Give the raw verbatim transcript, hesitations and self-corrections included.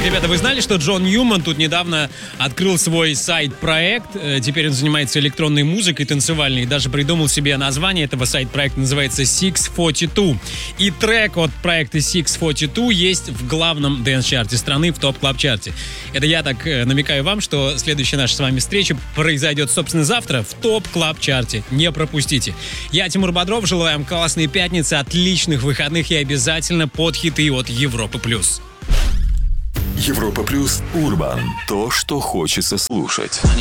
Ребята, вы знали, что Джон Ньюман тут недавно открыл свой сайт-проект? Теперь он занимается электронной музыкой танцевальной и даже придумал себе название этого сайт-проекта, называется шестьсот сорок два. И трек от проекта шестьсот сорок два есть в главном дэнс-чарте страны, в топ-клаб-чарте. Это я так намекаю вам, что следующая наша с вами встреча произойдет, собственно, завтра в топ-клаб-чарте. Не пропустите. Я, Тимур Бодров, желаю вам классной пятницы, отличных выходных и обязательно под хиты от Европы+. Европа плюс Урбан. То, что хочется слушать.